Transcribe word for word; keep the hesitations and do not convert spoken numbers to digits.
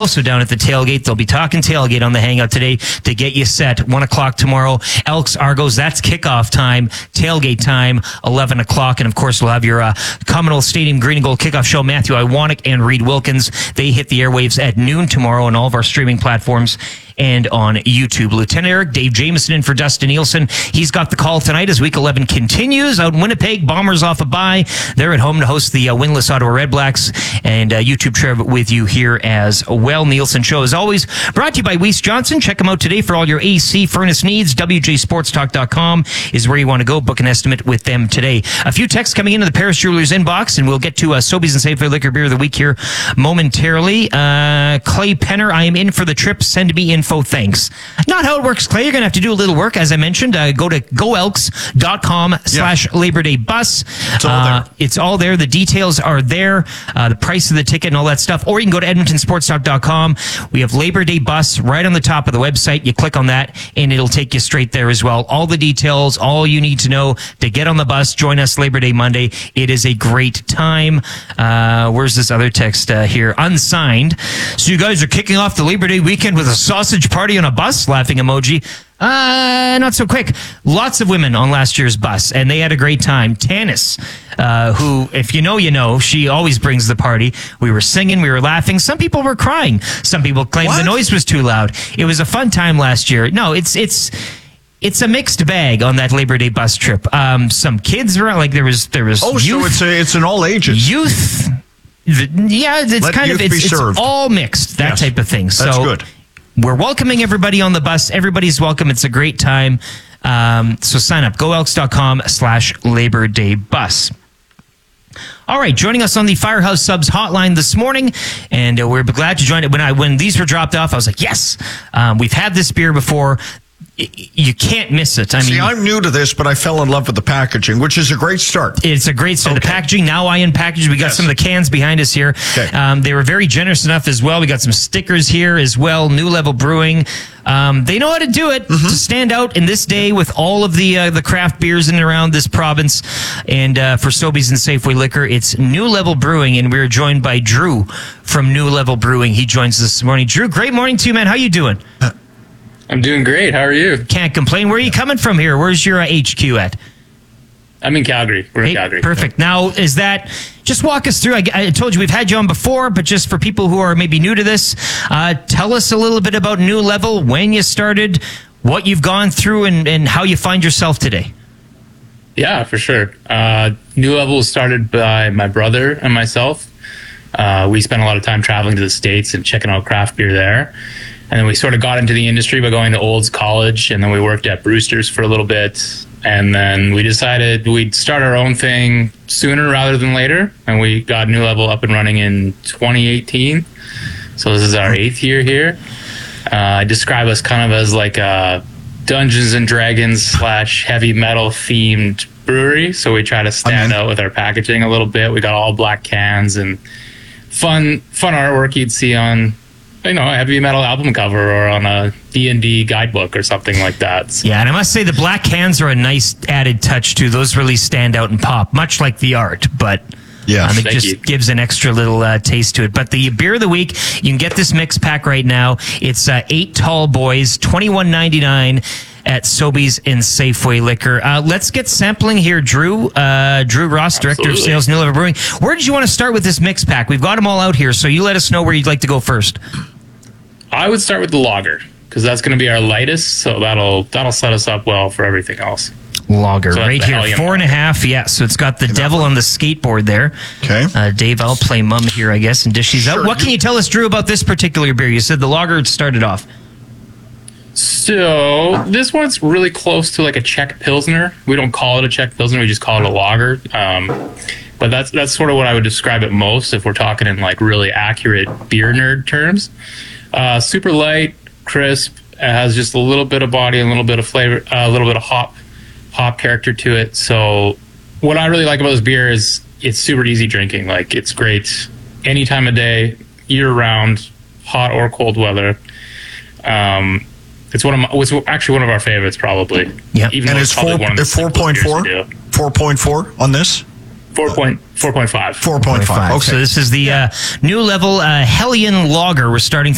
also down at the tailgate. They'll be talking tailgate on the Hangout today to get you set. One o'clock tomorrow. Elks, Argos, that's kickoff time. Tailgate time, eleven o'clock. And of course, we'll have your uh, Commonwealth Stadium Green and Gold kickoff show. Matthew Iwanek and Reed Wilkins. They hit the airwaves at noon tomorrow on all of our streaming platforms and on YouTube. Lieutenant Eric, Dave Jameson in for Dustin Nielsen. He's got the call tonight as Week eleven continues. Out in Winnipeg, Bombers off a bye. They're at home to host the uh, winless Ottawa Redblacks. And uh, YouTube share with you here as well. Nielsen Show, as always, brought to you by Weiss Johnson. Check them out today for all your A C furnace needs. W J sports talk dot com is where you want to go. Book an estimate with them today. A few texts coming into the Paris Jewelers inbox, and we'll get to uh, Sobeys and Safeway Liquor Beer of the Week here momentarily. Uh, Clay Penner, I am in for the trip. Send me info, thanks. Not how it works, Clay. You're going to have to do a little work. As I mentioned, uh, go to go elks dot com slash Labor Day Bus. It's all uh, there. It's all there. The details are there. Uh, the price of the ticket and all that stuff. Or you can go to edmonton sports talk dot com. We have Labor Day Bus right on the top of the website. You click on that, and it'll take you straight there as well. All the details, all you need to know to get on the bus. Join us Labor Day Monday. It is a great time. Uh, where's this other text uh, here? Unsigned. So you guys are kicking off the Labor Day weekend with a sausage party on a bus? Laughing emoji. Uh, not so quick. Lots of women on last year's bus, and they had a great time. Tanis, uh, who, if you know, you know, she always brings the party. We were singing, we were laughing. Some people were crying. Some people claimed What? the noise was too loud. It was a fun time last year. No, it's, it's, it's a mixed bag on that Labor Day bus trip. Um, some kids were like, there was, there was Oh, youth, so it's a, it's an all ages. youth. Yeah, it's Let kind of, youth it's, be it's served. all mixed, that Yes. type of thing. That's so, good. we're welcoming everybody on the bus. Everybody's welcome. It's a great time. Um, so sign up. go elks dot com slash Labor Day Bus. All right, joining us on the Firehouse Subs hotline this morning, and uh, we're glad to join it. When I when these were dropped off, I was like, yes, um, we've had this beer before. Y- You can't miss it. I See, mean, I'm new to this, but I fell in love with the packaging, which is a great start. it's a great start. The Okay. packaging, now I unpackaged. We got Yes. some of the cans behind us here. Okay. Um, they were very generous enough as well. We got some stickers here as well. New Level Brewing. Um, they know how to do it Mm-hmm. to stand out in this day with all of the uh, the craft beers in and around this province. And uh, for Sobeys and Safeway Liquor, it's New Level Brewing, and we're joined by Drew from New Level Brewing. He joins us this morning. Drew, great morning to you, man. How you doing? I'm doing great. How are you? Can't complain. Where are you coming from here? Where's your uh, H Q at? I'm in Calgary. We're in Hey, Calgary. Perfect. Now, is that, just walk us through. I, I told you we've had you on before, but just for people who are maybe new to this, uh, tell us a little bit about New Level, when you started, what you've gone through, and, and how you find yourself today. Yeah, for sure. Uh, New Level was started by my brother and myself. Uh, we spent a lot of time traveling to the States and checking out craft beer there. And then we sort of got into the industry by going to Olds College, and then we worked at Brewster's for a little bit. And then we decided we'd start our own thing sooner rather than later. And we got New Level up and running in twenty eighteen. So this is our eighth year here. Uh, I describe us kind of as like a Dungeons and Dragons slash heavy metal themed brewery. So we try to stand Okay. out with our packaging a little bit. We got all black cans and fun, fun artwork you'd see on, you know, a heavy metal album cover or on a D and D guidebook or something like that. So, Yeah, and I must say the black cans are a nice added touch too. Those really stand out and pop, much like the art, but Yeah. um, it Thank just you. gives an extra little uh, taste to it. But the beer of the week, you can get this mix pack right now. It's uh, eight tall boys, twenty-one ninety-nine at Sobeys and Safeway Liquor. Uh, let's get sampling here, Drew. Uh, Drew Ross, Director of Absolutely. Sales, New Level Brewing. Where did you want to start with this mix pack? We've got them all out here, so you let us know where you'd like to go first. I would start with the lager because that's going to be our lightest. So that'll that'll set us up well for everything else. Lager, So that's right the here, Hellion four and a Lager. half. Yeah, so it's got the devil on the skateboard there. Okay. Uh, Dave, I'll play mum here, I guess, and dish these out. Sure. What can you tell us, Drew, about this particular beer? You said the lager started off. So this one's really close to like a Czech Pilsner. We don't call it a Czech Pilsner. We just call it a lager. Um, but that's that's sort of what I would describe it most if we're talking in like really accurate beer nerd terms. Uh, super light, crisp. It has just a little bit of body, a little bit of flavor, uh, a little bit of hop hop character to it. So what I really like about this beer is it's super easy drinking. Like it's great any time of day, year round, hot or cold weather. Um, it's one of my, it's actually one of our favorites, probably. Yeah. Even And though it's probably four, one of the it's four point four? simplest beers four point four on this? we do. Four point four point five. four point five. Okay. So this is the uh, New Level uh, Hellion Lager. We're starting